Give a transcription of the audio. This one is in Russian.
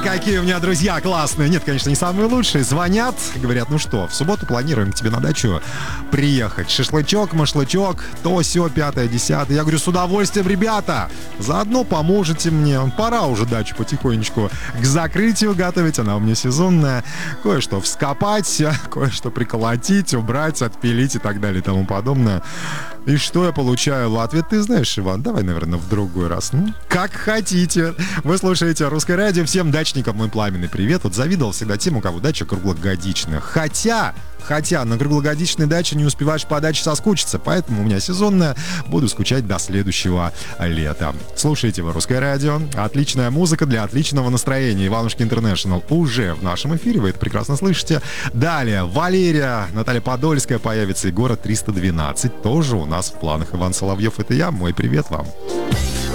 какие у меня друзья классные. Нет, конечно, не самые лучшие. Звонят, говорят, ну что, в субботу планируем к тебе на дачу приехать. Шашлычок, машлычок, то, сё, пятое, десятое. Я говорю, с удовольствием, ребята. Заодно поможете мне. Пора уже дачу потихонечку к закрытию готовить. Она у меня сезонная. Кое-что вскопать, кое-что приколотить, убрать, отпилить и так далее и тому подобное. И что я получаю в ответ? Ты знаешь, Иван, давай, наверное, в другой раз. Ну, как хотите. Вы слушаете «Русское радио». Всем дачникам мой пламенный привет. Вот завидовал всегда тем, у кого дача круглогодичная. Хотя на круглогодичной даче не успеваешь по даче соскучиться. Поэтому у меня сезонная. Буду скучать до следующего лета. Слушайте вы «Русское радио». Отличная музыка для отличного настроения. Иванушки Интернешнл уже в нашем эфире. Вы это прекрасно слышите. Далее Валерия, Наталья Подольская появится. И город 312 тоже у нас в планах. Иван Соловьев, это я. Мой привет вам.